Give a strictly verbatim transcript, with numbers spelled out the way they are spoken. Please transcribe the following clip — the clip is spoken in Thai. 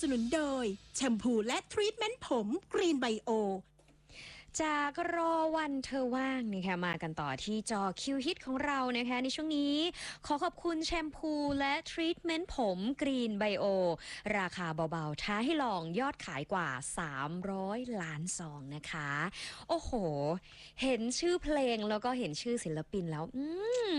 นุนโดยแชมพูและทรีทเมนต์ผมกรีนไบโอจากรอวันเธอว่างนี่ค่ะมากันต่อที่จอคิวฮิตของเรานะคะในช่วงนี้ขอขอบคุณแชมพูและทรีทเมนต์ผมกรีนไบโอราคาเบาๆท้าให้ลองยอดขายกว่าสามร้อยล้านซองนะคะโอ้โหเห็นชื่อเพลงแล้วก็เห็นชื่อศิลปินแล้วอืม